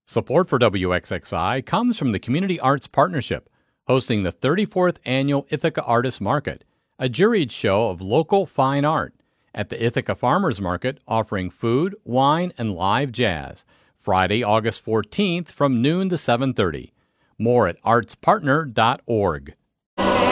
Support for WXXI comes from the Community Arts Partnership, hosting the 34th Annual Ithaca Artists Market, a juried show of local fine art, at the Ithaca Farmers Market offering food, wine, and live jazz, Friday, August 14th from noon to 7:30. More at artspartner.org.